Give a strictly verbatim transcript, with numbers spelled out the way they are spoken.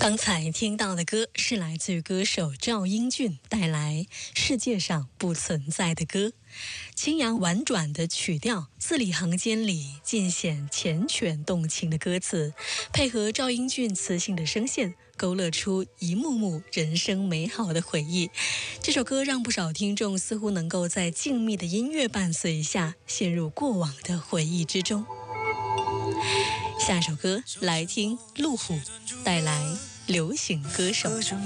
刚才听到的歌是来自于歌手赵英俊带来《世界上不存在的歌》，轻扬婉转的曲调，字里行间里尽显缱绻动情的歌词，配合赵英俊磁性的声线，勾勒出一幕幕人生美好的回忆。这首歌让不少听众似乎能够在静谧的音乐伴随下，陷入过往的回忆之中。下首歌来听路虎带来流行歌手。